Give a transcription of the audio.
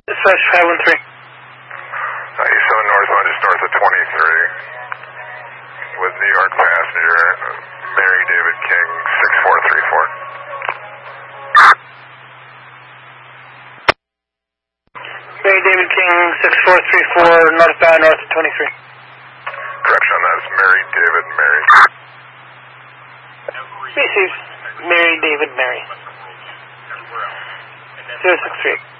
Dispatch 513. 97 northbound, just north of 23. With New York passenger, Mary David King, 6434. Mary David King, 6434, northbound, north of 23. Correction, that's Mary David Mary. Received. Mary David Mary. 063.